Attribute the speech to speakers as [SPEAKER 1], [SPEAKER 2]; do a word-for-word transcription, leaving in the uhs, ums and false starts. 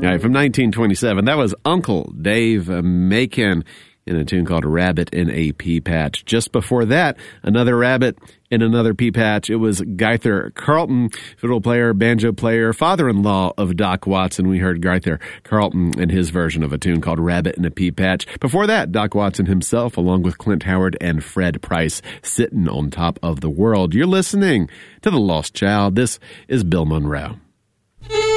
[SPEAKER 1] All right, from nineteen twenty-seven, that was Uncle Dave Macon in a tune called Rabbit in a Pea Patch. Just before that, another rabbit in another pea patch. It was Gaither Carlton, fiddle player, banjo player, father-in-law of Doc Watson. We heard Gaither Carlton in his version of a tune called Rabbit in a Pea Patch. Before that, Doc Watson himself, along with Clint Howard and Fred Price, Sitting on Top of the World. You're listening to The Lost Child. This is Bill Monroe.